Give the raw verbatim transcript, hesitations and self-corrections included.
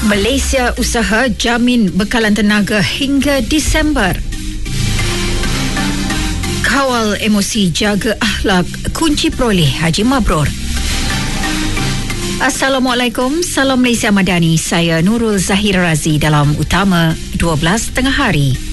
Malaysia usaha jamin bekalan tenaga hingga Disember. Kawal emosi, jaga akhlak, kunci peroleh haji mabrur. Assalamualaikum, salam Malaysia Madani. Saya Nurul Zahira Razi dalam Utama dua belas tengah hari.